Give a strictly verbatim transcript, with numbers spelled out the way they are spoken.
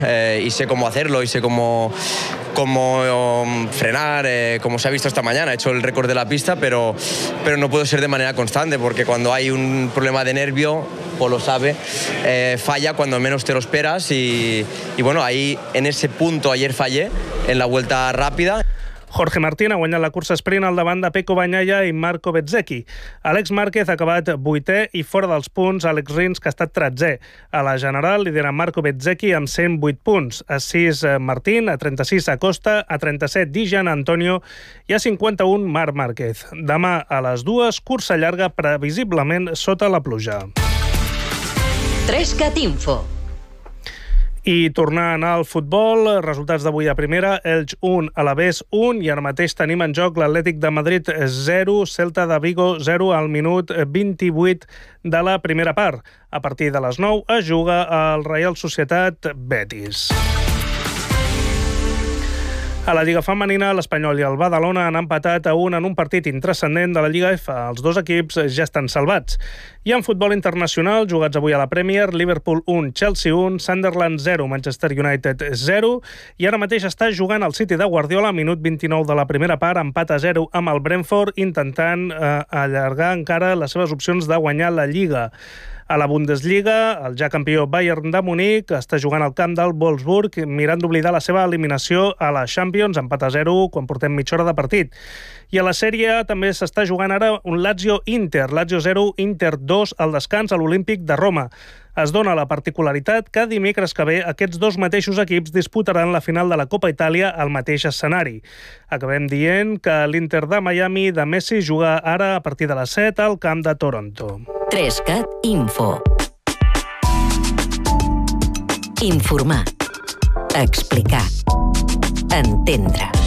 eh, y sé cómo hacerlo y sé cómo, cómo um, frenar, eh, como se ha visto esta mañana. He hecho el récord de la pista, pero, pero no puedo ser de manera constante, porque cuando hay un problema de nervio, Paul lo sabe, eh, falla cuando menos te lo esperas y, y bueno, ahí en ese punto ayer fallé en la vuelta rápida. Jorge Martín ha guanyat la cursa sprint al davant de Pecco Bagnaia i Marco Bezzecchi. Àlex Márquez ha acabat vuitè i fora dels punts Àlex Rins, que ha estat tretzè. A la general lidera Marco Bezzecchi amb cent vuit punts. A sis Martín, a trenta-sis Acosta, a trenta-set Di Gian Antonio i a cinquanta-un Marc Márquez. Demà a les dues, cursa llarga previsiblement sota la pluja. Trescat Info. I tornar a anar al futbol, resultats d'avui a primera, Elx un, Alavés un, i ara mateix tenim en joc l'Atlètic de Madrid zero, Celta de Vigo zero al minut vint-i-vuit de la primera part. A partir de les nou es juga al Reial Societat Betis. A la Lliga Femenina, l'Espanyol i el Badalona han empatat a un en un partit intranscendent de la Lliga F. Els dos equips ja estan salvats. I en futbol internacional, jugats avui a la Premier, Liverpool un, Chelsea un, Sunderland zero, Manchester United zero, i ara mateix està jugant el City de Guardiola, minut vint-i-nou de la primera part, empat a zero amb el Brentford, intentant eh, allargar encara les seves opcions de guanyar la Lliga. A la Bundesliga, el ja campió Bayern de Munic està jugant al camp del Wolfsburg, mirant d'oblidar la seva eliminació a la Champions, empat a zero, quan portem mitja hora de partit. I a la sèrie també s'està jugant ara un Lazio-Inter, Lazio zero, Inter dos, al descans a l'Olímpic de Roma. Es dona la particularitat que dimecres que ve aquests dos mateixos equips disputaran la final de la Copa Itàlia al mateix escenari. Acabem dient que l'Inter de Miami de Messi juga ara a partir de les set al camp de Toronto. Trescat Info. Informar. Explicar. Entendre.